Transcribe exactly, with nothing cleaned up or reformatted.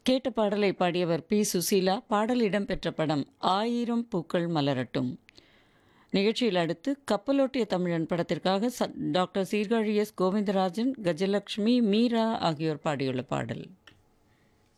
கேட்ட பாடலை பாடியவர் பி சுசீலா. பாடல் இடம்பெற்ற படம் ஆயிரம் பூக்கள் மலரட்டும். நிகழ்ச்சியில் அடுத்து கப்பலோட்டிய தமிழன் படத்திற்காக ச டாக்டர் சீர்காழி எஸ் கோவிந்தராஜன், கஜலட்சுமி, மீரா ஆகியோர் பாடியுள்ள பாடல்.